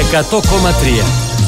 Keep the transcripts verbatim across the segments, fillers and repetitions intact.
εκατό κόμμα τρία.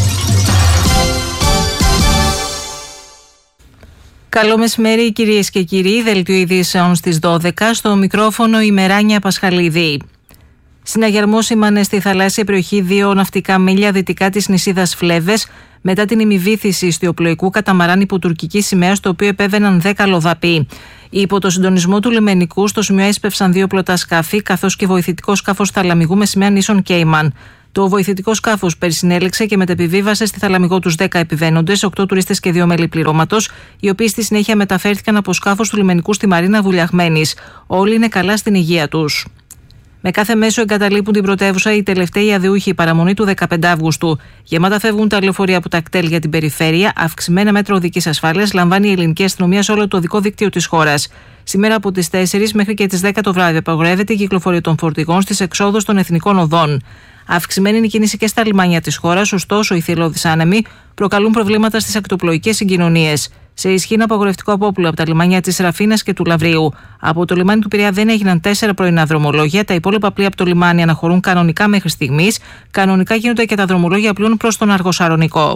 Καλό μεσημέρι κυρίες και κύριοι, δελτίο ειδήσεων στις δώδεκα, στο μικρόφωνο η Μεράνια Πασχαλίδη. Συναγερμός σήμανε στη θαλάσσια περιοχή δύο ναυτικά μίλια δυτικά της νησίδας Φλέβες μετά την ημιβύθιση ιστιοπλοϊκού καταμαράν υπό τουρκική σημαία, στο οποίο επέβαιναν δέκα λοδαποί. Υπό το συντονισμό του λιμενικού, στο σημείο έσπευσαν δύο πλωτά σκάφη, καθώς και βοηθητικό σκάφος θαλαμιγού με σημαία νήσων Κέιμαν. Το βοηθητικό σκάφος περισυνέλεξε και μετεπιβίβασε στη θαλαμιγό τους δέκα επιβαίνοντες, οκτώ τουρίστες και δύο μέλη πληρώματος, οι οποίοι στη συνέχεια μεταφέρθηκαν από σκάφος του λιμενικού στη Μαρίνα Βουλιαγμένης. Όλοι είναι καλά στην υγεία τους. Με κάθε μέσο εγκαταλείπουν την πρωτεύουσα οι τελευταίοι αδειούχοι παραμονή του δεκαπέντε Αυγούστου. Γεμάτα φεύγουν τα λεωφορεία από τα κτέλ για την περιφέρεια. Αυξημένα μέτρα οδικής ασφάλειας λαμβάνει η ελληνική αστυνομία σε όλο το οδικό δίκτυο της χώρας. Σήμερα από τις τέσσερις μέχρι και τις δέκα το βράδυ απαγορεύεται η κυκλοφορία των φορτηγών στις εξόδους των εθνικών οδών. Αυξημένη είναι η κίνηση και στα λιμάνια της χώρας, ωστόσο οι θηελώδεις άνεμοι προκαλούν προβλήματα στις ακτοπλοϊκές συγκοινωνίες. Σε ισχύ είναι απαγορευτικό απόπλου από τα λιμάνια της Ραφίνας και του Λαβρίου. Από το λιμάνι του Πειραιά δεν έγιναν τέσσερα πρωινά δρομολόγια. Τα υπόλοιπα πλοία από το λιμάνι αναχωρούν κανονικά μέχρι στιγμής. Κανονικά γίνονται και τα δρομολόγια πλοίων προς τον Αργοσαρονικό.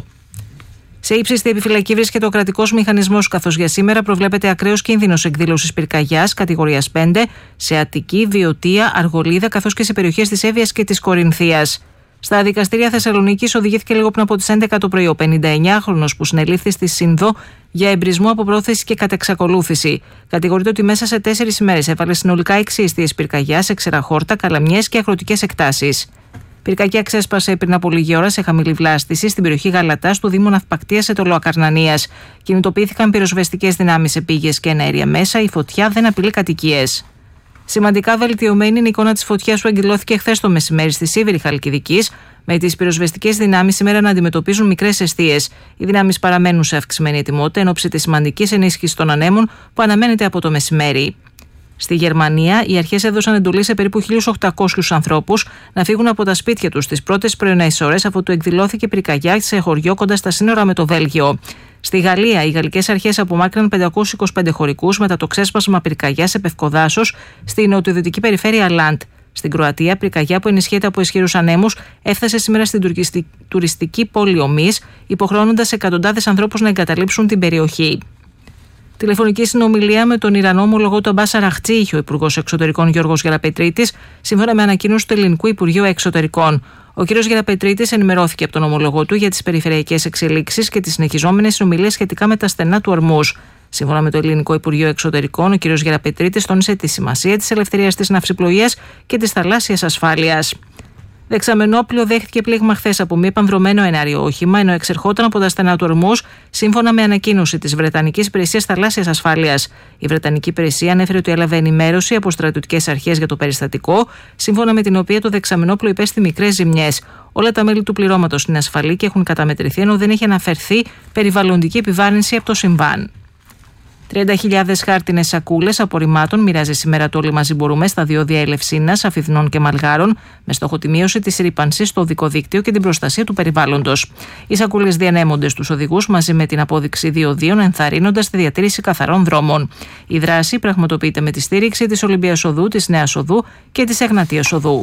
Σε ύψιστη επιφυλακή βρίσκεται ο κρατικός μηχανισμός, καθώς για σήμερα προβλέπεται ακραίος κίνδυνος εκδήλωσης πυρκαγιάς κατηγορίας πέντε σε Αττική, Βιωτία, Αργολίδα, καθώς και σε περιοχές της Εύβοιας και της Κορινθίας. Στα δικαστήρια Θεσσαλονίκης οδηγήθηκε λίγο πριν από τις έντεκα το πρωί ο πενηνταεννιάχρονος που συνελήφθη στη Σύνδο για εμπρισμό από πρόθεση και κατεξακολούθηση. Κατηγορείται ότι μέσα σε τέσσερις ημέρες έβαλε συνολικά έξι εστίες πυρκαγιάς σε ξεραχόρτα, καλαμιές και αγροτικές εκτάσεις. Πυρκαγιά ξέσπασε πριν από λίγη ώρα σε χαμηλή βλάστηση στην περιοχή Γαλατάς του Δήμου Ναυπακτίας Ετωλοακαρνανίας. Κινητοποιήθηκαν πυροσβεστικές δυνάμεις σε πήγες και εναέρια μέσα. Η φωτιά δεν απειλεί κατοικίες. Σημαντικά βελτιωμένη είναι η εικόνα της φωτιάς που εκδηλώθηκε χθες το μεσημέρι στη Σίβηρη Χαλκιδικής, με τις πυροσβεστικές δυνάμεις σήμερα να αντιμετωπίζουν μικρές εστίες. Οι δυνάμεις παραμένουν σε αυξημένη ετοιμότητα εν ώψη της σημαντικής ενίσχυσης των ανέμων που αναμένεται από το μεσημέρι. Στη Γερμανία, οι αρχές έδωσαν εντολή σε περίπου χίλιους οκτακόσιους ανθρώπους να φύγουν από τα σπίτια τους τις πρώτες πρωινές ώρες, αφού του εκδηλώθηκε πυρκαγιά σε χωριό κοντά στα σύνορα με το Βέλγιο. Στη Γαλλία, οι γαλλικές αρχές απομάκρυναν πεντακόσιους είκοσι πέντε χωρικούς μετά το ξέσπασμα πυρκαγιάς σε Πευκοδάσος στη νοτιοδυτική περιφέρεια Λαντ. Στην Κροατία, πυρκαγιά που ενισχύεται από ισχυρούς ανέμους έφτασε σήμερα στην τουριστική πόλη Ομής, υποχρεώνοντας εκατοντάδες ανθρώπους να εγκαταλείψουν την περιοχή. Τηλεφωνική συνομιλία με τον Ιρανό ομολογό του Αμπάς Αραχτζή είχε ο Υπουργός Εξωτερικών Γιώργος Γεραπετρίτης, σύμφωνα με ανακοίνωση του Ελληνικού Υπουργείου Εξωτερικών. Ο κ. Γεραπετρίτης ενημερώθηκε από τον ομολογό του για τις περιφερειακές εξελίξεις και τις συνεχιζόμενες συνομιλίες σχετικά με τα στενά του Ορμούζ. Σύμφωνα με το Ελληνικό Υπουργείο Εξωτερικών, ο κ. Γεραπετρίτης τόνισε τη σημασία της ελευθερίας της ναυσιπλοείας και της θαλάσσιας ασφάλειας. Δεξαμενόπλιο δέχτηκε πλήγμα χθες από μη επανδρωμένο εναέριο όχημα, ενώ εξερχόταν από τα στενά του Ορμούζ, σύμφωνα με ανακοίνωση της Βρετανικής Υπηρεσίας Θαλάσσιας Ασφάλειας. Η Βρετανική Υπηρεσία ανέφερε ότι έλαβε ενημέρωση από στρατιωτικές αρχές για το περιστατικό, σύμφωνα με την οποία το δεξαμενόπλο υπέστη μικρές ζημιές. Όλα τα μέλη του πληρώματος είναι ασφαλή και έχουν καταμετρηθεί, ενώ δεν έχει αναφερθεί περιβαλλοντική επιβάρυνση από το συμβάν. τριάντα χιλιάδες χάρτινες σακούλες απορριμμάτων μοιράζει σήμερα το Όλοι Μαζί Μπορούμε στα διόδια Ελευσίνας, Αφιδνών και Μαλγάρων, με στόχο τη μείωση της ρύπανσης στο οδικό δίκτυο και την προστασία του περιβάλλοντος. Οι σακούλες διανέμονται στους οδηγούς μαζί με την απόδειξη διοδίων, ενθαρρύνοντας τη διατήρηση καθαρών δρόμων. Η δράση πραγματοποιείται με τη στήριξη της Ολυμπίας Οδού, της Νέας Οδού και της Εγνατίας Οδού.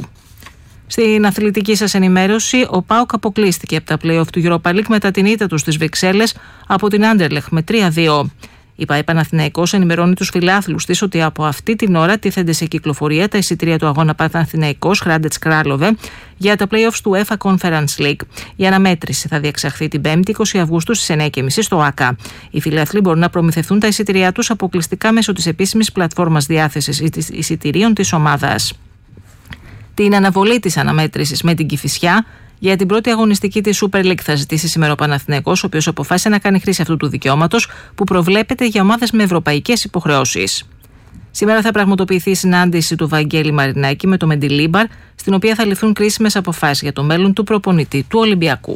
Στην αθλητική σας ενημέρωση, ο ΠΑΟΚ αποκλείστηκε από τα play-off του Europa League μετά την ήττα του στις Βρυξέλλες από την Άντερλεχτ με τρία δύο. Η ΠΑΕ Παναθηναϊκός ενημερώνει τους φιλάθλους της ότι από αυτή την ώρα τίθενται σε κυκλοφορία τα εισιτήρια του αγώνα Παναθηναϊκός Χράντετς Κράλοβε για τα play-offs του UEFA Conference League. Η αναμέτρηση θα διεξαχθεί την πέμπτη είκοσι Αυγούστου στις εννιά και μισή στο ΆΚΑ. Οι φιλάθλοι μπορούν να προμηθευτούν τα εισιτήριά τους αποκλειστικά μέσω της επίσημης πλατφόρμας διάθεσης εισιτηρίων της ομάδας. Την αναβολή της αναμέτρησης με την Κηφισιά για την πρώτη αγωνιστική της Super League θα ζητήσει σήμερα ο Παναθηναϊκός, ο οποίος αποφάσισε να κάνει χρήση αυτού του δικαιώματος που προβλέπεται για ομάδες με ευρωπαϊκές υποχρεώσεις. Σήμερα θα πραγματοποιηθεί η συνάντηση του Βαγγέλη Μαρινάκη με το Μεντιλίμπαρ, στην οποία θα ληφθούν κρίσιμες αποφάσεις για το μέλλον του προπονητή του Ολυμπιακού.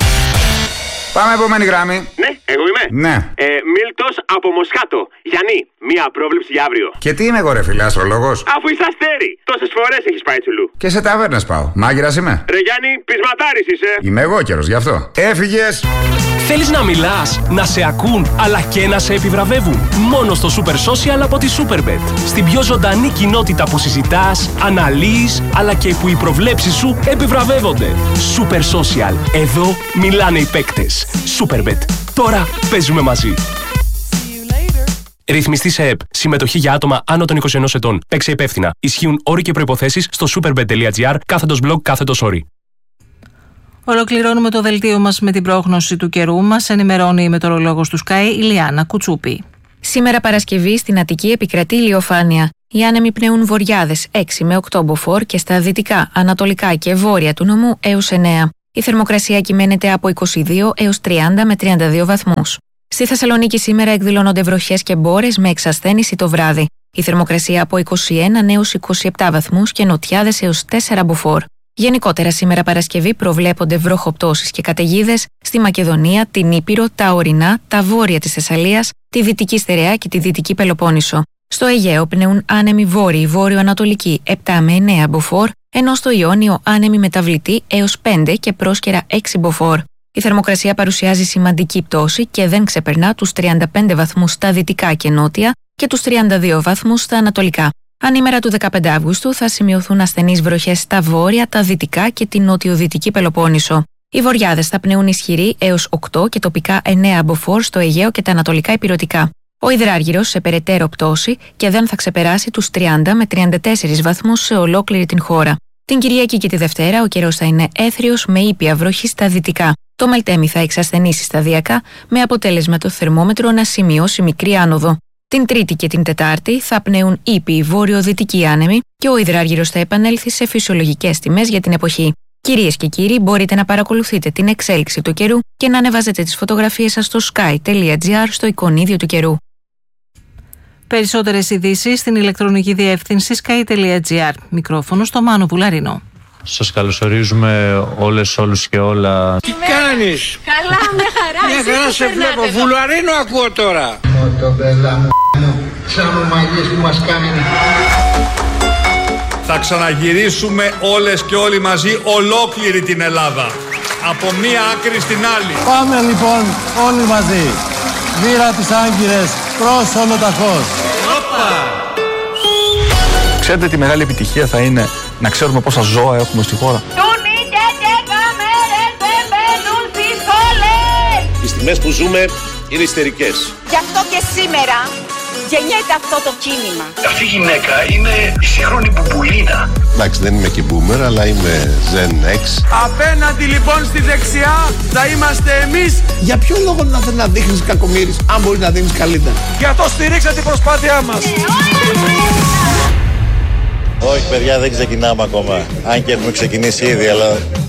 Πάμε επόμενη γραμμή. Ναι, εγώ είμαι. Ναι. Ε, Μίλτος από Μοσχάτο. Γιάννη. Μία πρόβλεψη για αύριο. Και τι είμαι εγώ, ρε φίλε, αστρολόγος? Αφού είσαι αστέρι, τόσες φορές έχεις πάει τσουλού. Και σε ταβέρνες πάω. Μάγειρας είμαι. Ρε Γιάννη, πεισματάρης είσαι. Είμαι εγώ καιρος, γι' αυτό. Έφυγες. Θέλεις να μιλάς, να σε ακούν, αλλά και να σε επιβραβεύουν? Μόνο στο Super Social από τη Superbet. Στην πιο ζωντανή κοινότητα που συζητάς, αναλύεις, αλλά και που οι προβλέψεις σου επιβραβεύονται. Super Social. Εδώ μιλάνε οι παίκτες. Superbet. Τώρα παίζουμε μαζί. Ρυθμιστή σε ΕΠ. Συμμετοχή για άτομα άνω των είκοσι ενός ετών. Παίξε υπεύθυνα. Ισχύουν όροι και προϋποθέσεις στο superbet.gr κάθετος blog κάθετος όροι. Ολοκληρώνουμε το δελτίο μας με την πρόγνωση του καιρού. Μας ενημερώνει η μετεωρολόγος του Sky, Ηλιάνα Κουτσούπη. Σήμερα Παρασκευή στην Αττική επικρατεί ηλιοφάνεια. Οι άνεμοι πνέουν βορειάδες έξι με οκτώ μποφόρ και στα δυτικά, ανατολικά και βόρεια του νομού έως εννέα. Η θερμοκρασία κυμαίνεται από είκοσι δύο έως τριάντα με τριάντα δύο βαθμούς. Στη Θεσσαλονίκη σήμερα εκδηλώνονται βροχές και μπόρες με εξασθένηση το βράδυ. Η θερμοκρασία από είκοσι ένα έως είκοσι επτά βαθμούς και νοτιάδες έως τέσσερα μποφόρ. Γενικότερα σήμερα Παρασκευή προβλέπονται βροχοπτώσεις και καταιγίδες στη Μακεδονία, την Ήπειρο, τα ορεινά, τα βόρεια της Θεσσαλίας, τη Δυτική Στερεά και τη Δυτική Πελοπόννησο. Στο Αιγαίο πνέουν άνεμοι βόρειοι βόρειο-ανατολικοί επτά με εννέα μποφόρ, ενώ στο Ιόνιο άνεμοι μεταβλητοί έως πέντε και πρόσκαιρα έξι μποφόρ. Η θερμοκρασία παρουσιάζει σημαντική πτώση και δεν ξεπερνά τους τριάντα πέντε βαθμούς στα δυτικά και νότια και τους τριάντα δύο βαθμούς στα ανατολικά. Ανήμερα του δεκαπέντε Αυγούστου θα σημειωθούν ασθενείς βροχές στα βόρεια, τα δυτικά και την νοτιοδυτική Πελοπόννησο. Οι βορειάδες θα πνέουν ισχυροί έως οκτώ και τοπικά εννέα μποφόρ στο Αιγαίο και τα ανατολικά ηπειρωτικά. Ο υδράργυρος σε περαιτέρω πτώση και δεν θα ξεπεράσει τους τριάντα με τριάντα τέσσερα βαθμούς σε ολόκληρη την χώρα. Την Κυριακή και τη Δευτέρα ο καιρός θα είναι έθριος με ήπια βροχή στα δυτικά. Το Μαλτέμι θα εξασθενήσει σταδιακά με αποτέλεσμα το θερμόμετρο να σημειώσει μικρή άνοδο. Την Τρίτη και την Τετάρτη θα πνέουν ήπιοι βόρειο-δυτικοί άνεμοι και ο υδράργυρος θα επανέλθει σε φυσιολογικές τιμές για την εποχή. Κυρίες και κύριοι, μπορείτε να παρακολουθείτε την εξέλιξη του καιρού και να ανεβάζετε τις φωτογραφίες σας στο sky.gr στο εικονίδιο του καιρού. Περισσότερες ειδήσεις στην ηλεκτρονική διεύθυνση sky.gr. Μικρόφωνο στο Μάνο Βουλαρινό. Σας καλωσορίζουμε όλες, όλους και όλα. Τι κάνεις? Καλά, με χαρά. Μια χαρά σε βλέπω. Βουλαρίνο ακούω τώρα. Μοτομπέλα μου, σαν ομαγίες που μας κάνουν. Θα ξαναγυρίσουμε όλες και όλοι μαζί ολόκληρη την Ελλάδα. Από μία άκρη στην άλλη. Πάμε λοιπόν όλοι μαζί. Βήρα τις Άγκυρες προς Ολοταχώς. Ξέρετε τι μεγάλη επιτυχία θα είναι να ξέρουμε πόσα ζώα έχουμε στη χώρα. Οι στιγμές που ζούμε είναι ιστερικές. Γι' αυτό και σήμερα γεννιέται αυτό το κίνημα. Αυτή η γυναίκα είναι η σύγχρονη Μπουμπουλίνα. Εντάξει, δεν είμαι και boomer, αλλά είμαι Gen X. Απέναντι λοιπόν στη δεξιά θα είμαστε εμείς. Για ποιο λόγο να θέλει να δείχνεις κακομοίρης, αν μπορείς να δίνεις καλύτερα? Για το στηρίξα την προσπάθειά μας. Όχι παιδιά, δεν ξεκινάμε ακόμα. Αν και έχουμε ξεκινήσει ήδη, αλλά